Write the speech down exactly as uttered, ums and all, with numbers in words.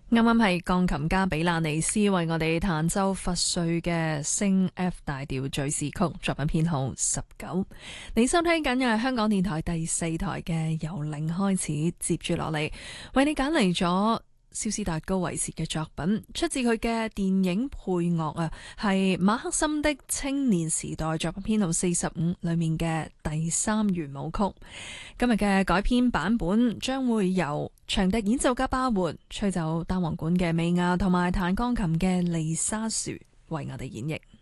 啱啱係鋼琴家比蘭尼斯為我哋彈奏佛瑞嘅升 F 大調敘事曲，作品編號十九。你收聽緊嘅係香港電台第四台嘅由零開始，接住落嚟為你揀嚟咗肖斯達高維茨嘅作品，出自佢嘅電影配樂啊，係馬克森的青年時代作品編號四十五裏面嘅第三圓舞曲。今日嘅改編版本將會由長笛演奏家巴活、吹奏單簧管嘅美亞同埋彈鋼琴嘅麗莎樹為我哋演繹。